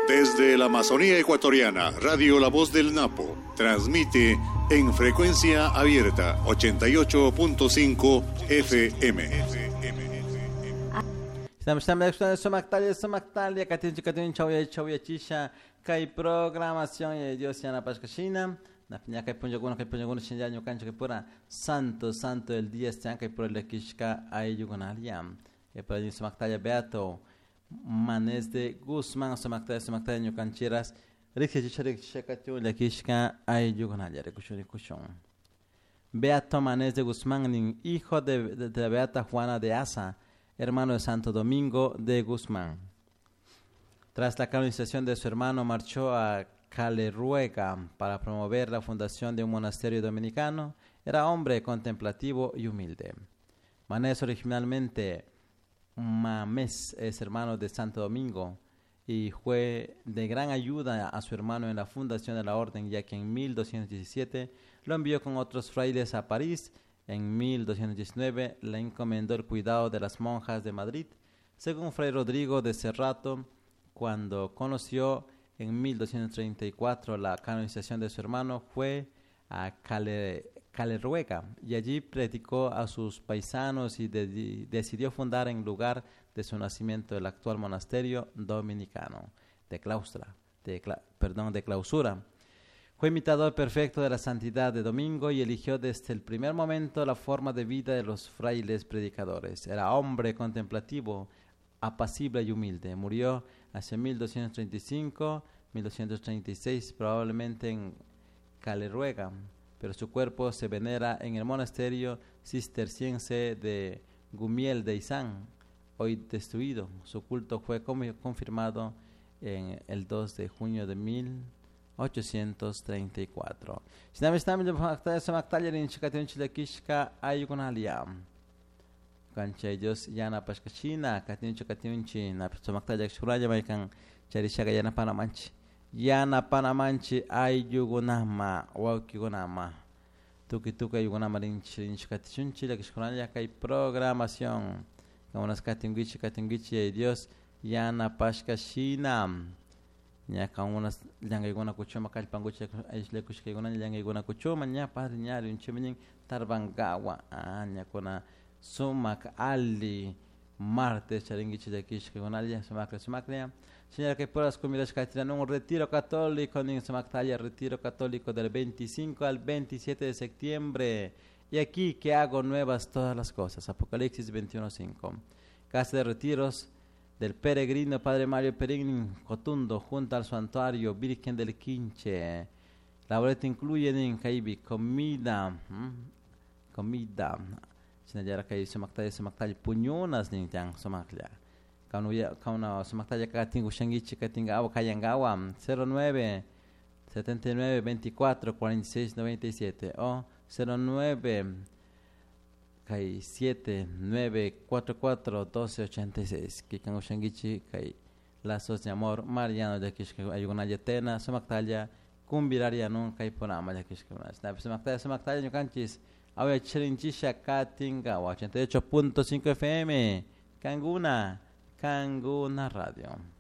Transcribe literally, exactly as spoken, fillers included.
Desde la Amazonía ecuatoriana, Radio La Voz del Napo transmite en frecuencia abierta ochenta y ocho punto cinco F M. Estamos también escuchando Somactalia, Somactalia, Catinchi, Catinchi, Chauya, Chauya, Chisha, Kai programación y Dios ya na Pascachina. Na piña Kai Punjaguno, Kai Punjaguno, Shinjaño, Cancho, que pura Santo, Santo el día, este Kai por el Kishka, Ay Yugonaliam. Que por el Somactalia Beato, Manes de Guzmán, Somactalia, Somactalia, Ño Cancheras, Rixia, Chisha, Rixia, Cacho, el Kishka, Ay Yugonalia, Recuchón, Recuchón. Beato Manes de Guzmán, hijo de, de, de Beata Juana de Asa, hermano de Santo Domingo de Guzmán. Tras la canonización de su hermano, marchó a Caleruega para promover la fundación de un monasterio dominicano. Era hombre contemplativo y humilde. Manés, originalmente Mamés, es hermano de Santo Domingo y fue de gran ayuda a su hermano en la fundación de la orden, ya que en mil doscientos diecisiete lo envió con otros frailes a París. En mil doscientos diecinueve le encomendó el cuidado de las monjas de Madrid. Según Fray Rodrigo de Cerrato, cuando conoció en mil doscientos treinta y cuatro la canonización de su hermano, fue a Cale, Caleruega y allí predicó a sus paisanos y de, decidió fundar en lugar de su nacimiento el actual monasterio dominicano de clausura, de, perdón, de clausura. Fue imitador perfecto de la santidad de Domingo y eligió desde el primer momento la forma de vida de los frailes predicadores. Era hombre contemplativo, apacible y humilde. Murió hacia mil doscientos treinta y cinco, mil doscientos treinta y seis, probablemente en Caleruega, pero su cuerpo se venera en el monasterio cisterciense de Gumiel de Izán, hoy destruido. Su culto fue confirmado en el dos de junio de mil ochocientos treinta y cuatro. Sinami estamos de Mactalia, Somactalia, en Chicatin, Chilequishka, Ayugonalia. Cancha Dios, Yana Pascachina, Catin, Chicatinchi, Somactalia, Xuraya, Maikan, Charishaga, Yana Panamanchi. Yana Panamanchi, Ayugonama, Wakigonama. Tuki Tuka, Yugonama, en Chicatin, Chilequishuraya, que hay programación. Como las Catinguichi, Catinguichi, Dios, Yana Pascachina. Nya kan unas langay guna kuchuma kalpanguche aisle kushke guna langay guna kuchuma nya par nya rin chimning tarbangawa anya kuna sumak ali martes charingichi de kishke guna ya sumak sumaknya señora que por las comidas que tienen un retiro católico en Sumaktalia, retiro católico del veinticinco al veintisiete de septiembre y aquí que hago nuevas todas las cosas. Apocalipsis veintiuno cinco. Casa de retiros del peregrino Padre Mario Peregrin Cotundo junto al santuario Virgen del Quinche. La boleta incluye en Caibi comida, ¿m? comida. Sinayara kay Sumaktalia Sumaktalia puñunas ni yang Sumaktalia. Kauna kauna Sumaktalia katingu shangichi katinga awa kayangawa cero nueve setenta y nueve veinticuatro cuarenta y seis noventa y siete o cero nueve Kai siete nueve cuatro cuatro doce ochenta y seis. Kikango Shangichi, Kai Lazos de Amor, Mariano de Kishka, Ayugonaya Tena, Sumaktalia, Kumbiraria Nun, Kai Ponama de Kishka. Sumaktalia, Sumaktalia, Yukanchis, Awe Chirinchisha, Katinga, ochenta y ocho punto cinco F M, Kanguna, Kanguna Radio.